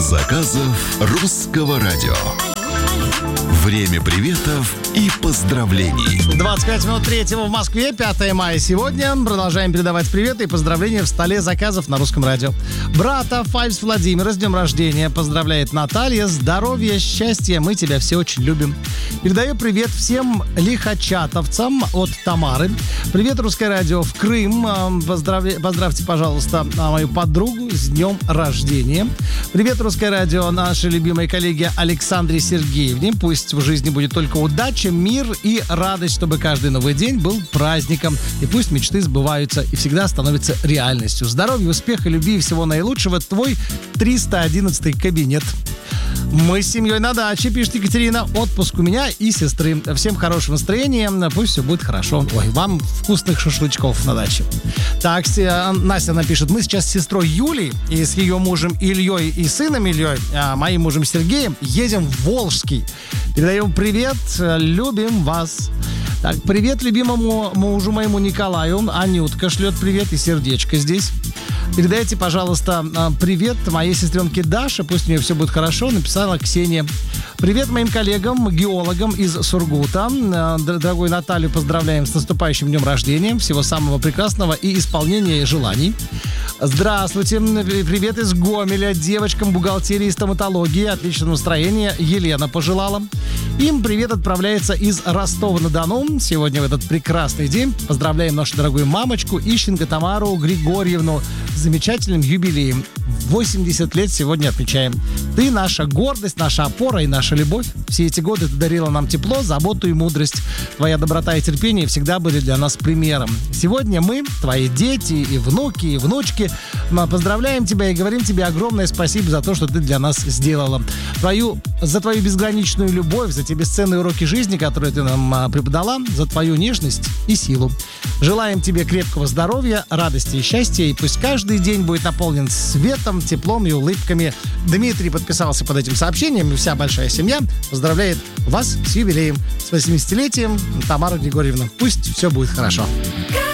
заказов Русского радио. Время приветов и поздравлений. 25 минут 3 в Москве, 5 мая сегодня. Продолжаем передавать приветы и поздравления в столе заказов на Русском радио. Брата Файвс Владимира с днем рождения поздравляет Наталья. Здоровья, счастья, мы тебя все очень любим. Передаю привет всем лихачатовцам от Тамары. Привет, Русское радио, в Крым. Поздравьте, пожалуйста, мою подругу с днем рождения. Привет, Русское радио, нашей любимой коллеге Александре Сергеевне. Пусть в жизни будет только удача, мир и радость, чтобы каждый новый день был праздником. И пусть мечты сбываются и всегда становятся реальностью. Здоровья, успеха, любви и всего наилучшего. Твой 311 кабинет. Мы с семьей на даче, пишет Екатерина. Отпуск у меня и сестры. Всем хорошего настроения. Пусть все будет хорошо. Ой, вам вкусных шашлычков на даче. Так, Настя напишет. Мы сейчас с сестрой Юлей и с ее мужем Ильей и сыном Ильей, моим мужем Сергеем, едем в Волжский. Передаем привет. Любим вас. Так, привет любимому мужу моему Николаю. Анютка шлет привет и сердечко здесь. Передайте, пожалуйста, привет моей сестренке Даше. Пусть у нее все будет хорошо. Написала Ксения. Привет моим коллегам, геологам из Сургута. Дорогую Наталью поздравляем с наступающим днем рождения. Всего самого прекрасного и исполнения желаний. Здравствуйте. Привет из Гомеля. Девочкам бухгалтерии и стоматологии. Отличного настроения. Елена пожелала. Им привет отправляется из Ростова-на-Дону. Сегодня в этот прекрасный день поздравляем нашу дорогую мамочку Ищенко Тамару Григорьевну с замечательным юбилеем. 80 лет сегодня отмечаем. Ты наша гордость, наша опора и наша любовь. Все эти годы ты дарила нам тепло, заботу и мудрость. Твоя доброта и терпение всегда были для нас примером. Сегодня мы, твои дети и внуки, и внучки, поздравляем тебя и говорим тебе огромное спасибо за то, что ты для нас сделала. За твою безграничную любовь, за те бесценные уроки жизни, которые ты нам преподала, за твою нежность и силу. Желаем тебе крепкого здоровья, радости и счастья, и пусть каждый день будет наполнен светом, теплом и улыбками. Дмитрий подписался под этим сообщением, и вся большая семья поздравляет вас с юбилеем, с 80-летием, Тамара Григорьевна. Пусть все будет хорошо.